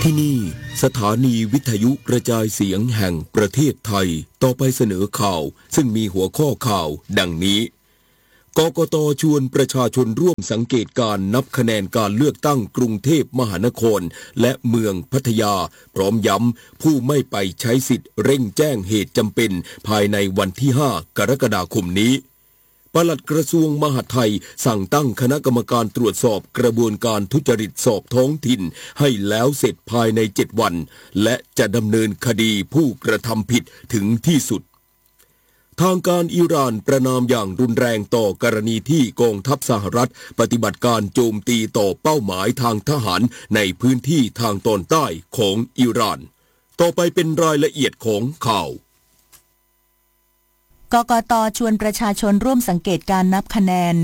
ที่นี่สถานีวิทยุกระจายเสียงแห่งประเทศไทยต่อไปเสนอข่าวซึ่งมีหัวข้อข่าวดังนี้กกต.ชวนประชาชนร่วมสังเกตการนับคะแนนการเลือกตั้งกรุงเทพมหานครและเมืองพัทยาพร้อมย้ำผู้ไม่ไปใช้สิทธิ์เร่งแจ้งเหตุจำเป็นภายในวันที่ 5 กรกฎาคมนี้ปลัดกระทรวงมหาดไทยสั่งตั้งคณะกรรมการตรวจสอบกระบวนการทุจริตสอบท้องถิ่นให้แล้วเสร็จภายใน 7 วันและจะดำเนินคดีผู้กระทำผิดถึงที่สุดทางการอิหร่านประณามอย่างรุนแรงต่อกรณีที่กองทัพสหรัฐปฏิบัติการโจมตีต่อเป้าหมายทางทหารในพื้นที่ทางตอนใต้ของอิหร่านต่อไปเป็นรายละเอียดของข่าวกกต.ชวนประชาชนร่วมสังเกตการนับคะแนน